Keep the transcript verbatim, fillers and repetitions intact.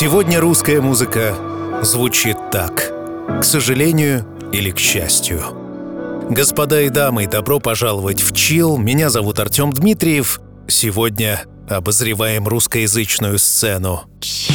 Сегодня русская музыка звучит так. К сожалению или к счастью. Господа и дамы, добро пожаловать в Chill. Меня зовут Артем Дмитриев. Сегодня обозреваем русскоязычную сцену.